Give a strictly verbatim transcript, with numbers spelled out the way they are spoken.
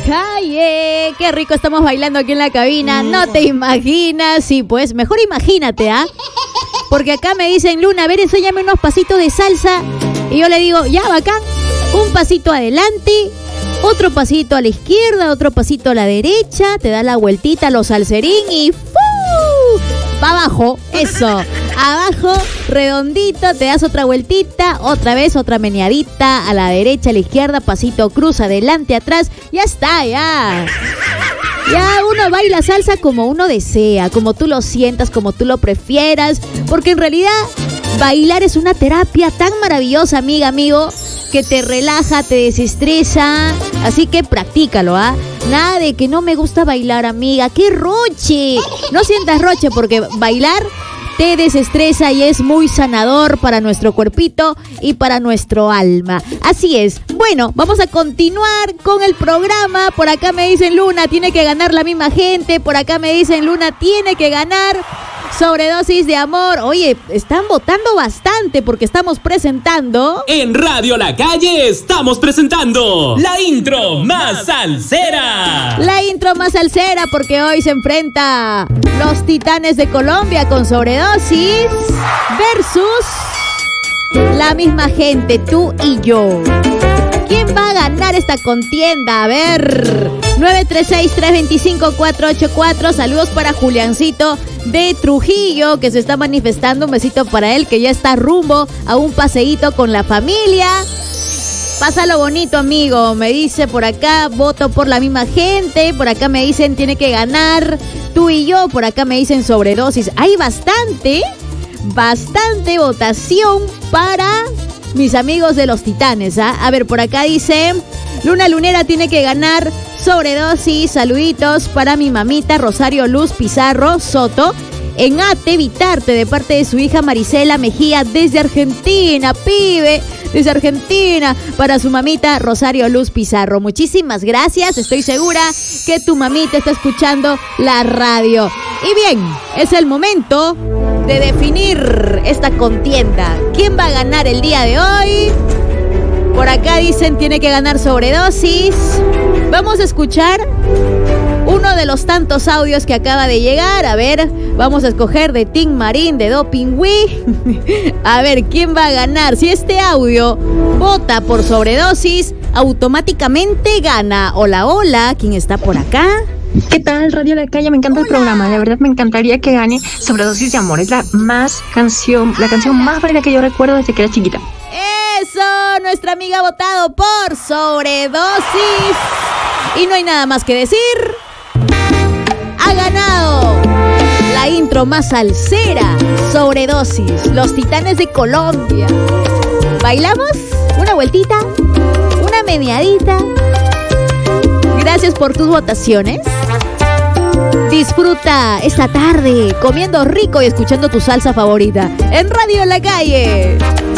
calle. Qué rico estamos bailando aquí en la cabina. No te imaginas. Sí, pues mejor imagínate, ¿ah? ¿eh? Porque acá me dicen, Luna, a ver, enséñame unos pasitos de salsa. Y yo le digo, ya, bacán. Un pasito adelante, otro pasito a la izquierda, otro pasito a la derecha. Te da la vueltita a los salserín y ¡fu! Pa' abajo, eso. Abajo, redondito, te das otra vueltita, otra vez otra meneadita a la derecha, a la izquierda, pasito cruz, adelante, atrás. Ya está, ya. Ya uno baila salsa como uno desea, como tú lo sientas, como tú lo prefieras. Porque en realidad bailar es una terapia tan maravillosa, amiga, amigo, que te relaja, te desestresa. Así que practícalo, ¿ah? Nada de que no me gusta bailar, amiga. ¡Qué roche! No sientas roche porque bailar te desestresa y es muy sanador para nuestro cuerpito y para nuestro alma. Así es. Bueno, vamos a continuar con el programa. Por acá me dicen, Luna, tiene que ganar la misma gente. Por acá me dicen, Luna, tiene que ganar Sobredosis de Amor. Oye, están votando bastante porque estamos presentando... En Radio La Calle estamos presentando la intro más salsera. La intro más salsera porque hoy se enfrenta los Titanes de Colombia con Sobredosis versus la misma gente, tú y yo. ¿Quién va a ganar esta contienda? A ver, nueve tres seis, tres dos cinco, cuatro ocho cuatro. Saludos para Juliancito de Trujillo, que se está manifestando. Un besito para él, que ya está rumbo a un paseíto con la familia. Pásalo bonito, amigo. Me dice por acá, voto por la misma gente. Por acá me dicen, tiene que ganar tú y yo. Por acá me dicen Sobredosis. Hay bastante, bastante votación para mis amigos de los Titanes, ¿ah? A ver, por acá dice, Luna Lunera tiene que ganar Sobredosis. Saluditos para mi mamita Rosario Luz Pizarro Soto en Ate Vitarte, de parte de su hija Marisela Mejía desde Argentina, pibe, desde Argentina, para su mamita Rosario Luz Pizarro. Muchísimas gracias, estoy segura que tu mamita está escuchando la radio. Y bien, es el momento de definir esta contienda. ¿Quién va a ganar el día de hoy? Por acá dicen tiene que ganar Sobredosis. Vamos a escuchar uno de los tantos audios que acaba de llegar. A ver, vamos a escoger de Team Marín, de Dopingüí. A ver, ¿quién va a ganar? Si este audio vota por Sobredosis, automáticamente gana. Hola, hola, ¿quién está por acá? ¿Qué tal, Radio La Calle? Me encanta Hola. El programa. La verdad me encantaría que gane Sobredosis de Amor. Es la más canción, la canción más bonita que yo recuerdo desde que era chiquita. Eso, nuestra amiga ha votado por Sobredosis. Y no hay nada más que decir. Ha ganado la intro más salsera, Sobredosis, los Titanes de Colombia. ¿Bailamos? ¿Una vueltita? ¿Una meneadita? Gracias por tus votaciones. Disfruta esta tarde comiendo rico y escuchando tu salsa favorita en Radio La Calle.